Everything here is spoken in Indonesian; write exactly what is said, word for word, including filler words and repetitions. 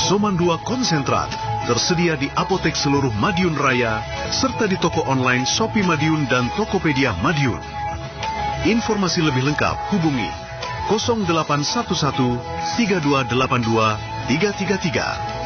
Soman dua konsentrat tersedia di apotek seluruh Madiun Raya serta di toko online Shopee Madiun dan Tokopedia Madiun. Informasi lebih lengkap hubungi nol delapan satu satu tiga dua delapan dua tiga tiga tiga.